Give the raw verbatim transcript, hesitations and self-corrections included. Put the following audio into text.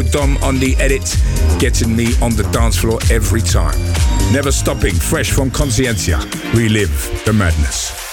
Dom on the edit, getting me on the dance floor every time. Never stopping, fresh from Consciencia. Relive the madness.